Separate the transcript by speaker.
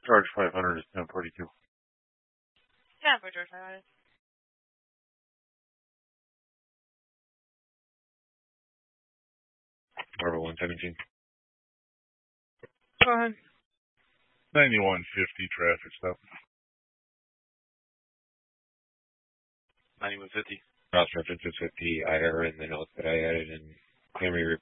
Speaker 1: Charge 500 is 1042.
Speaker 2: Yeah, for George, I got it.
Speaker 1: Marble 117.
Speaker 2: Go ahead.
Speaker 3: 9150 traffic stop.
Speaker 1: 9150. Cross reference is 50 IR in the notes that I added, and Camry